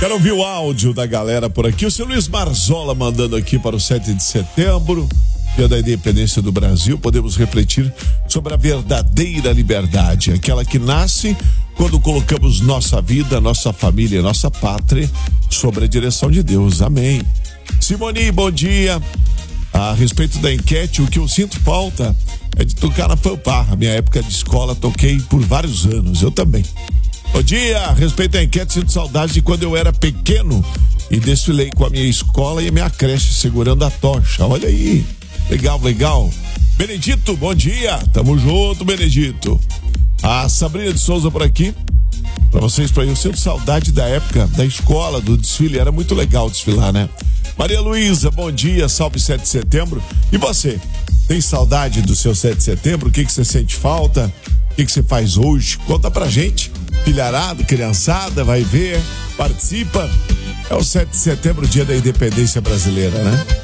Quero ouvir o áudio da galera por aqui. O seu Luiz Marzola mandando aqui para o 7 de setembro, dia da independência do Brasil. Podemos refletir sobre a verdadeira liberdade, aquela que nasce quando colocamos nossa vida, nossa família, nossa pátria sobre a direção de Deus. Amém. Simone, bom dia. A respeito da enquete, o que eu sinto falta é de tocar na fanfarra. Minha época de escola, toquei por vários anos. Eu também. Bom dia, a respeito da enquete, sinto saudade de quando eu era pequeno e desfilei com a minha escola e a minha creche segurando a tocha. Olha aí, legal, legal. Benedito, bom dia, tamo junto, Benedito. A Sabrina de Souza por aqui, pra vocês, eu sinto saudade da época da escola, do desfile, era muito legal desfilar, né? Maria Luísa, bom dia, salve 7 de setembro. E você, tem saudade do seu 7 de setembro? O que você sente falta? O que você faz hoje? Conta pra gente. Filharado, criançada, vai ver, participa. É o 7 de setembro, dia da independência brasileira, né?